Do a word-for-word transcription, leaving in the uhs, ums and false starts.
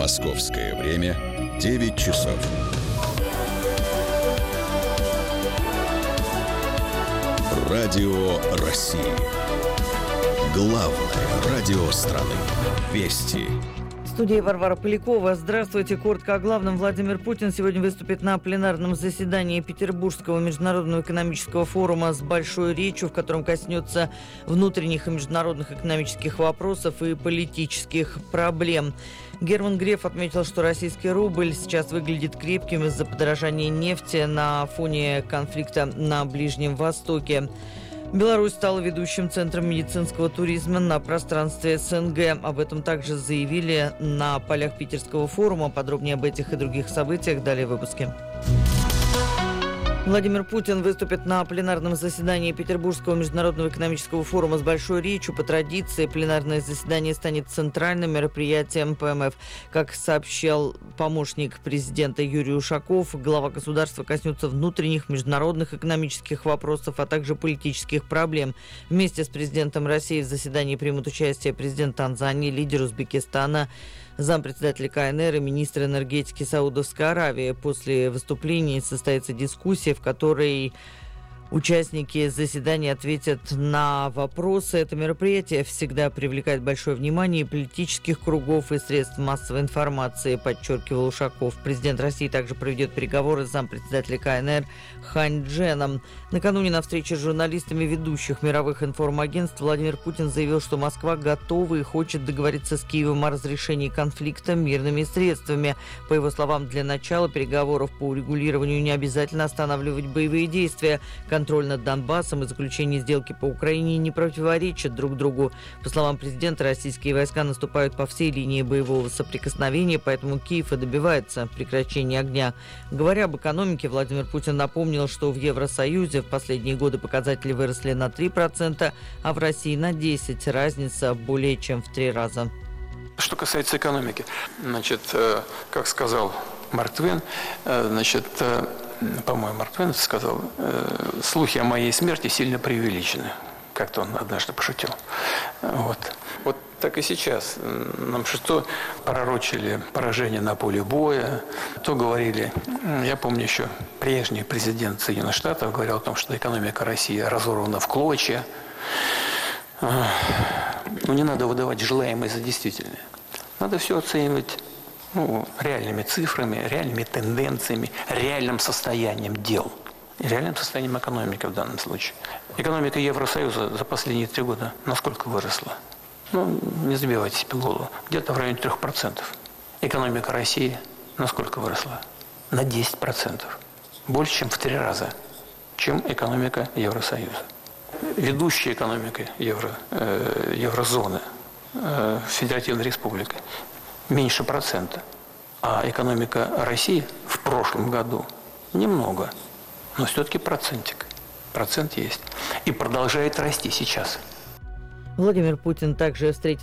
Московское время девять часов. Радио России. Главное радио страны. Вести. В студии Варвара Полякова. Здравствуйте. Коротко о главном. Владимир Путин сегодня выступит на пленарном заседании Петербургского международного экономического форума с большой речью, в котором коснется внутренних и международных экономических вопросов и политических проблем. Герман Греф отметил, что российский рубль сейчас выглядит крепким из-за подорожания нефти на фоне конфликта на Ближнем Востоке. Беларусь стала ведущим центром медицинского туризма на пространстве СНГ. Об этом также заявили на полях Питерского форума. Подробнее об этих и других событиях далее в выпуске. Владимир Путин выступит на пленарном заседании Петербургского международного экономического форума с большой речью. По традиции, пленарное заседание станет центральным мероприятием ПМФ. Как сообщал помощник президента Юрий Ушаков, глава государства коснется внутренних международных экономических вопросов, а также политических проблем. Вместе с президентом России в заседании примут участие президент Танзании, лидер Узбекистана, зампредседателя КНР и министр энергетики Саудовской Аравии. После выступления состоится дискуссия, в которой участники заседания ответят на вопросы. Это мероприятие всегда привлекает большое внимание политических кругов и средств массовой информации, подчеркивал Ушаков. Президент России также проведет переговоры с зампредседателем КНР Хань Дженом. Накануне на встрече с журналистами ведущих мировых информагентств Владимир Путин заявил, что Москва готова и хочет договориться с Киевом о разрешении конфликта мирными средствами. По его словам, для начала переговоров по урегулированию не обязательно останавливать боевые действия. Контроль над Донбассом и заключение сделки по Украине не противоречат друг другу. По словам президента, российские войска наступают по всей линии боевого соприкосновения, поэтому Киев и добивается прекращения огня. Говоря об экономике, Владимир Путин напомнил, что в Евросоюзе в последние годы показатели выросли на три процента, а в России на десять процентов. Разница более чем в три раза. Что касается экономики, значит, как сказал Марк Твен, значит, по-моему, Марк Твен сказал, слухи о моей смерти сильно преувеличены. Как-то он однажды пошутил. Вот. Вот так и сейчас. Нам что пророчили поражение на поле боя, то говорили, я помню еще прежний президент Соединенных Штатов говорил о том, что экономика России разорвана в клочья. Ну, не надо выдавать желаемое за действительное. Надо все оценивать ну, реальными цифрами, реальными тенденциями, реальным состоянием дел. И реальным состоянием экономики в данном случае. Экономика Евросоюза за последние три года насколько выросла? Ну, не забивайте себе голову. Где-то в районе трех процентов. Экономика России насколько выросла? На десять процентов. Больше, чем в три раза, чем экономика Евросоюза. Ведущая экономика евро, э, еврозоны, э, Федеративной Республики, меньше процента. А экономика России в прошлом году немного, но все-таки процентик. Процент есть. И продолжает расти сейчас. Владимир Путин также встретится